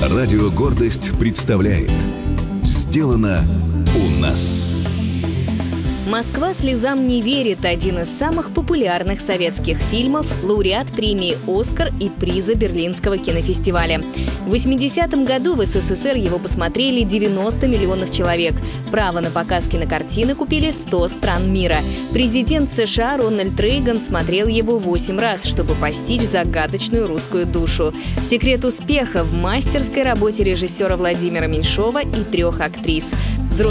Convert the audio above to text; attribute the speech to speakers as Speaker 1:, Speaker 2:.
Speaker 1: Радио «Гордость» представляет «Сделано у нас».
Speaker 2: «Москва слезам не верит» – один из самых популярных советских фильмов, лауреат премии «Оскар» и приза Берлинского кинофестиваля. В 80-м году в СССР его посмотрели 90 миллионов человек. Право на показ кинокартины купили 100 стран мира. Президент США Рональд Рейган смотрел его 8 раз, чтобы постичь загадочную русскую душу. Секрет успеха в мастерской работе режиссера Владимира Меньшова и 3 актрис.